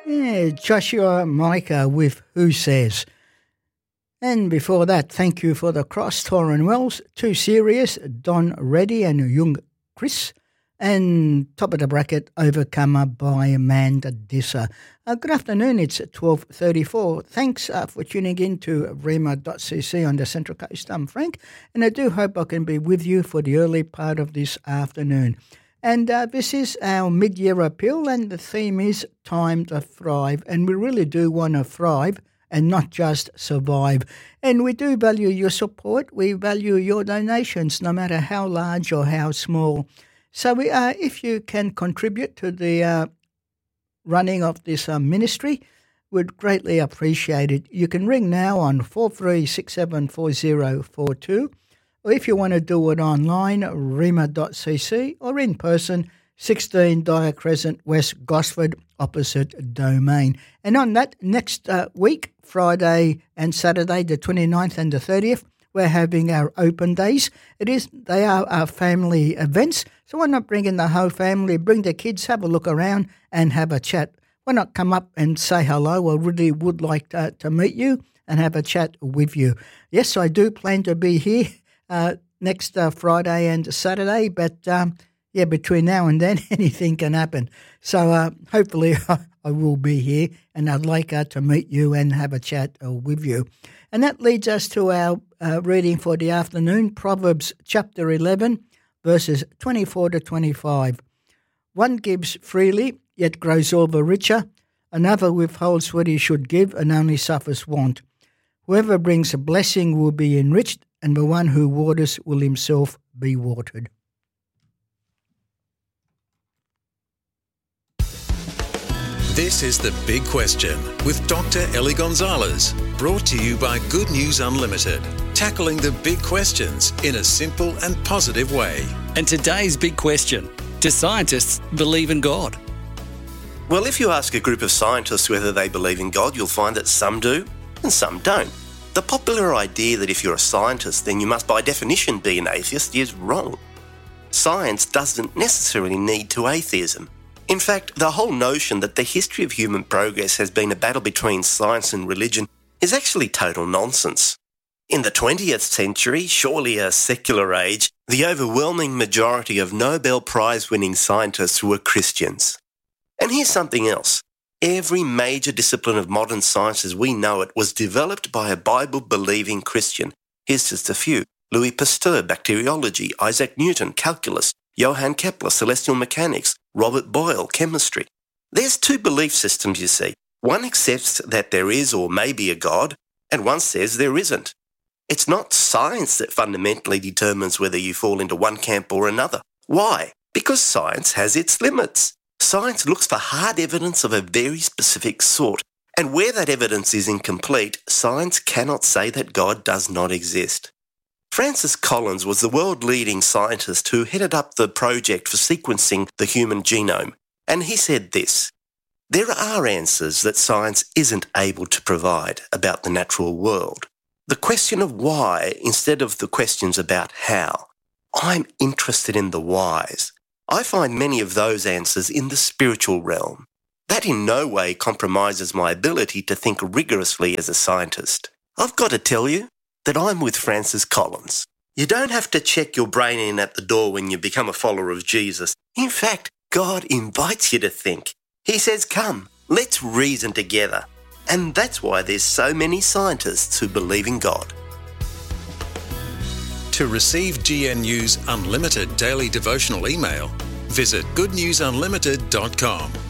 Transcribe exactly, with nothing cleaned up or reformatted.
Yeah, Joshua Micah with Who Says. And before that, thank you for the cross, Torrin Wells, Too Serious, Don Reddy and Young Chris, and top of the bracket, Overcomer by Amanda Disser. Uh, good afternoon, it's twelve thirty-four. Thanks uh, for tuning in to rhema dot c c on the Central Coast. I'm Frank, and I do hope I can be with you for the early part of this afternoon. And uh, this is our mid-year appeal, and the theme is Time to Thrive. And we really do want to thrive and not just survive. And we do value your support. We value your donations, no matter how large or how small. So we, uh, if you can contribute to the uh, running of this uh, ministry, we'd greatly appreciate it. You can ring now on four three six seven four zero four two. Or if you want to do it online, rhema dot c c, or in person, sixteen Dyer Crescent, West Gosford, opposite Domain. And on that, next uh, week, Friday and Saturday, the twenty-ninth and the thirtieth, we're having our open days. It is They are our family events, so why not bring in the whole family, bring the kids, have a look around and have a chat. Why not come up and say hello? I really would like to, to meet you and have a chat with you. Yes, I do plan to be here Uh, next uh, Friday and Saturday, but um, yeah, between now and then, anything can happen. So uh, hopefully I will be here, and I'd like uh, to meet you and have a chat uh, with you. And that leads us to our uh, reading for the afternoon, Proverbs chapter eleven, verses twenty-four to twenty-five. One gives freely, yet grows all the richer. Another withholds what he should give and only suffers want. Whoever brings a blessing will be enriched, and the one who waters will himself be watered. This is The Big Question with Doctor Ellie Gonzalez, brought to you by Good News Unlimited, tackling the big questions in a simple and positive way. And today's big question: do scientists believe in God? Well, if you ask a group of scientists whether they believe in God, you'll find that some do and some don't. The popular idea that if you're a scientist, then you must by definition be an atheist is wrong. Science doesn't necessarily need to atheism. In fact, the whole notion that the history of human progress has been a battle between science and religion is actually total nonsense. In the twentieth century, surely a secular age, the overwhelming majority of Nobel Prize-winning scientists were Christians. And here's something else. Every major discipline of modern science as we know it was developed by a Bible-believing Christian. Here's just a few. Louis Pasteur, bacteriology, Isaac Newton, calculus, Johann Kepler, celestial mechanics, Robert Boyle, chemistry. There's two belief systems, you see. One accepts that there is or may be a God, and one says there isn't. It's not science that fundamentally determines whether you fall into one camp or another. Why? Because science has its limits. Science looks for hard evidence of a very specific sort, and where that evidence is incomplete, science cannot say that God does not exist. Francis Collins was the world-leading scientist who headed up the project for sequencing the human genome, and he said this: "There are answers that science isn't able to provide about the natural world. The question of why instead of the questions about how. I'm interested in the whys. I find many of those answers in the spiritual realm. That in no way compromises my ability to think rigorously as a scientist. I've got to tell you that I'm with Francis Collins. You don't have to check your brain in at the door when you become a follower of Jesus. In fact, God invites you to think. He says, come, let's reason together. And that's why there's so many scientists who believe in God." To receive G N U's unlimited daily devotional email, visit good news unlimited dot com.